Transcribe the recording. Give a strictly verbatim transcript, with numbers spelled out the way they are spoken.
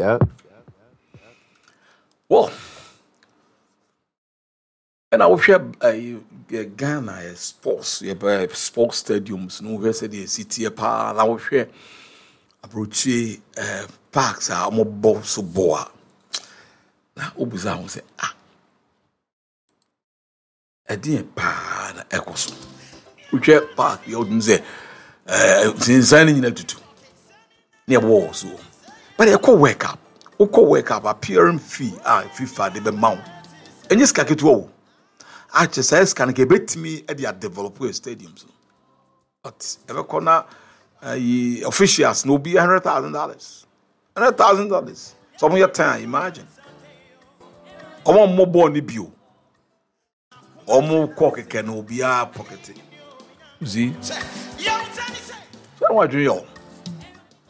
Yeah. Well, and I will share uh, Ghana uh, sports, uh, sports stadiums. No, where say the city pa. I will share approach uh, parks. I'm a boss so boa. Now, obuza will say ah, I didn't pa na ekoso. We share park. You wouldn't say uh, since signing in to near war so, but I call wake up. Who call wake up appearing fee ah FIFA the mount. And just kake to exercise can get me at the developer stadiums. But ever corner uh, officials no be a hundred thousand dollars. Hundred thousand dollars. Some of your time, imagine. Come on, more born you. Or more cock can be a pocket. See? So what do you?